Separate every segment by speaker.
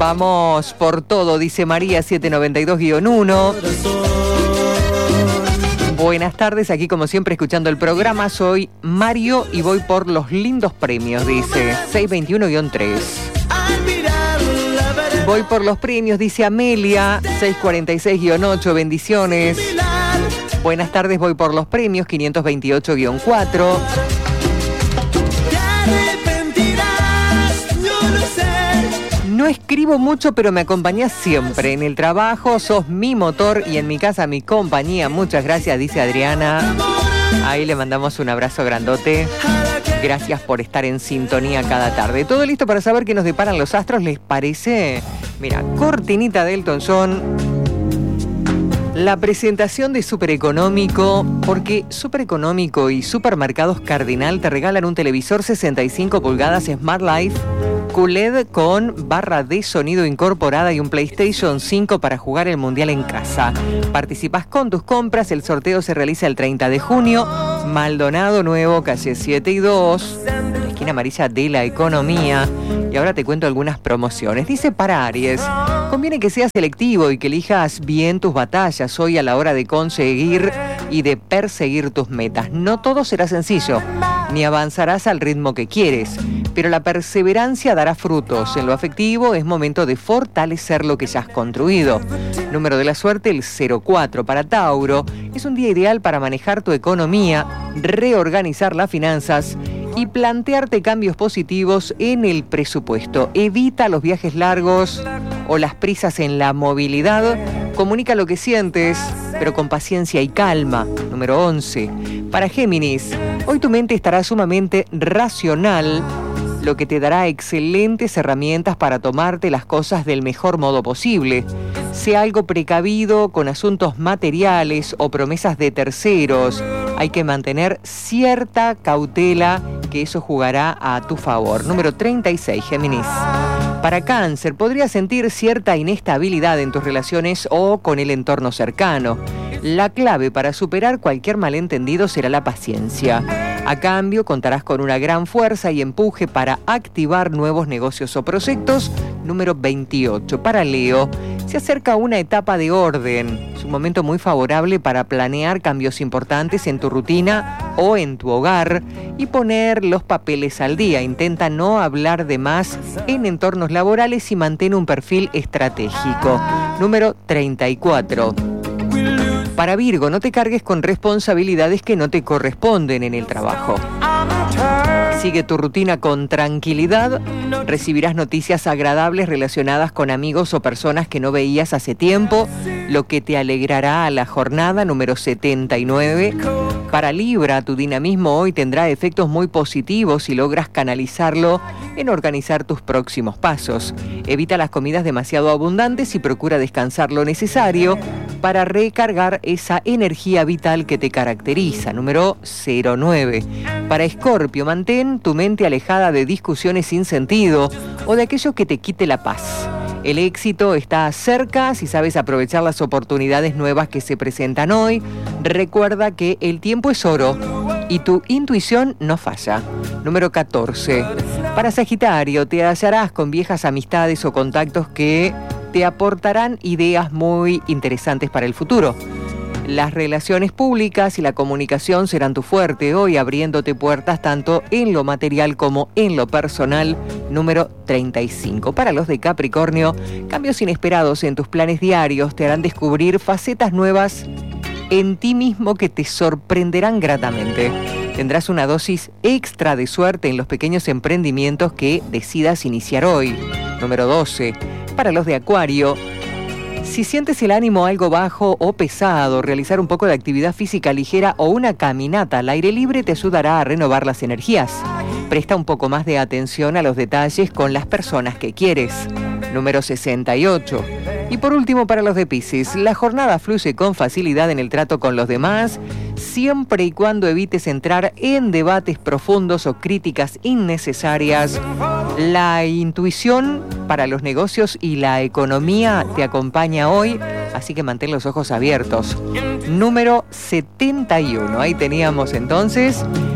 Speaker 1: Vamos por todo, dice María 792-1. Buenas tardes, aquí como siempre escuchando el programa. Soy Mario y voy por los lindos premios, dice 621-3. Voy por los premios, dice Amelia 646-8. Bendiciones. Buenas tardes, voy por los premios 528-4. No escribo mucho, pero me acompañás siempre. En el trabajo sos mi motor y en mi casa mi compañía. Muchas gracias, dice Adriana. Ahí le mandamos un abrazo grandote. Gracias por estar en sintonía cada tarde. ¿Todo listo para saber qué nos deparan los astros? ¿Les parece? Mira, cortinita de Elton John. La presentación de Super Económico, porque Super Económico y Supermercados Cardinal te regalan un televisor 65 pulgadas Smart Life QLED con barra de sonido incorporada y un PlayStation 5 para jugar el Mundial en casa. Participas con tus compras, el sorteo se realiza el 30 de junio. Maldonado Nuevo, calle 7 y 2, esquina amarilla de la Economía. Y ahora te cuento algunas promociones. Dice para Aries, conviene que seas selectivo y que elijas bien tus batallas hoy a la hora de conseguir y de perseguir tus metas. No todo será sencillo, ni avanzarás al ritmo que quieres, pero la perseverancia dará frutos. En lo afectivo es momento de fortalecer lo que ya has construido. Número de la suerte, el 04. Para Tauro, es un día ideal para manejar tu economía, reorganizar las finanzas y plantearte cambios positivos en el presupuesto. Evita los viajes largos o las prisas en la movilidad. Comunica lo que sientes, pero con paciencia y calma. Número 11. Para Géminis, hoy tu mente estará sumamente racional, lo que te dará excelentes herramientas para tomarte las cosas del mejor modo posible. Sea algo precavido con asuntos materiales o promesas de terceros. Hay que mantener cierta cautela, que eso jugará a tu favor. Número 36, Géminis. Para Cáncer, podrías sentir cierta inestabilidad en tus relaciones o con el entorno cercano. La clave para superar cualquier malentendido será la paciencia. A cambio, contarás con una gran fuerza y empuje para activar nuevos negocios o proyectos. Número 28. Para Leo, se acerca una etapa de orden. Es un momento muy favorable para planear cambios importantes en tu rutina o en tu hogar y poner los papeles al día. Intenta no hablar de más en entornos laborales y mantén un perfil estratégico. Número 34. Para Virgo, no te cargues con responsabilidades que no te corresponden en el trabajo. Sigue tu rutina con tranquilidad. Recibirás noticias agradables relacionadas con amigos o personas que no veías hace tiempo, lo que te alegrará a la jornada. Número 79. Para Libra, tu dinamismo hoy tendrá efectos muy positivos si logras canalizarlo en organizar tus próximos pasos. Evita las comidas demasiado abundantes y procura descansar lo necesario para recargar esa energía vital que te caracteriza. Número 09. Para Escorpio, mantén tu mente alejada de discusiones sin sentido o de aquello que te quite la paz. El éxito está cerca si sabes aprovechar las oportunidades nuevas que se presentan hoy. Recuerda que el tiempo es oro y tu intuición no falla. Número 14. Para Sagitario, te hallarás con viejas amistades o contactos que te aportarán ideas muy interesantes para el futuro. Las relaciones públicas y la comunicación serán tu fuerte hoy, abriéndote puertas tanto en lo material como en lo personal. Número 35. Para los de Capricornio, cambios inesperados en tus planes diarios te harán descubrir facetas nuevas en ti mismo que te sorprenderán gratamente. Tendrás una dosis extra de suerte en los pequeños emprendimientos que decidas iniciar hoy. Número 12. Para los de Acuario, si sientes el ánimo algo bajo o pesado, realizar un poco de actividad física ligera o una caminata al aire libre te ayudará a renovar las energías. Presta un poco más de atención a los detalles con las personas que quieres. Número 68. Y por último, para los de Piscis, la jornada fluye con facilidad en el trato con los demás, siempre y cuando evites entrar en debates profundos o críticas innecesarias. La intuición para los negocios y la economía te acompaña hoy, así que mantén los ojos abiertos. Número 71. Ahí teníamos entonces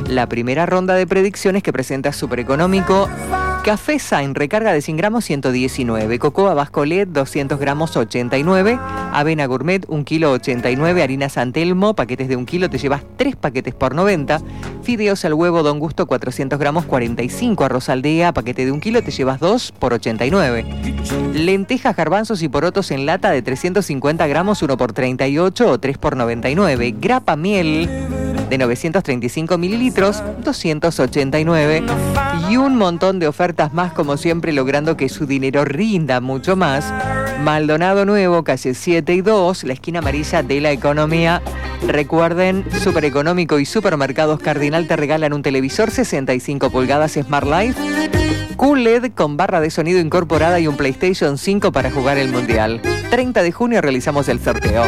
Speaker 1: la primera ronda de predicciones que presenta Supereconómico. Café Sain, recarga de 100 gramos, 119. Cocoa Vasco LED, 200 gramos, 89. Avena Gourmet, 1 kilo, 89. Harina San Telmo, paquetes de 1 kilo, te llevas 3 paquetes por 90. Fideos al huevo Don Gusto, 400 gramos, 45. Arroz Aldea, paquete de 1 kilo, te llevas 2 por 89. Lentejas, garbanzos y porotos en lata de 350 gramos, 1 por 38 o 3 por 99. Grapa miel de 935 mililitros, 289. Y un montón de ofertas más, como siempre, logrando que su dinero rinda mucho más. Maldonado Nuevo, calle 7 y 2, la esquina amarilla de la economía. Recuerden, Supereconómico y Supermercados Cardinal te regalan un televisor 65 pulgadas Smart Life, QLED con barra de sonido incorporada y un PlayStation 5 para jugar el Mundial. 30 de junio realizamos el sorteo.